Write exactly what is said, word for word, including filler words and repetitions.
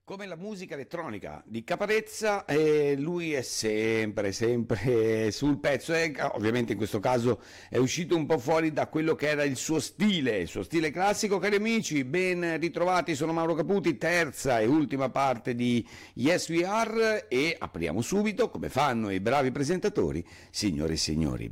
Come la musica elettronica di Caparezza, eh, lui è sempre, sempre sul pezzo. E ovviamente in questo caso è uscito un po' fuori da quello che era il suo stile, il suo stile classico. Cari amici, ben ritrovati, sono Mauro Caputi, terza e ultima parte di Yes We Are, e apriamo subito, come fanno i bravi presentatori, signore e signori.